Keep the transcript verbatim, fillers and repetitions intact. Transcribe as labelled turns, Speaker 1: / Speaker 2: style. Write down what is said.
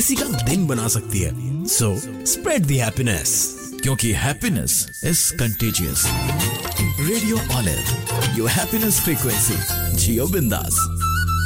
Speaker 1: किसी का दिन बना सकती है। सो स्प्रेड द हैप्पीनेस,
Speaker 2: क्योंकि happiness is contagious. Radio olive, your happiness frequency. जियो बिंदास।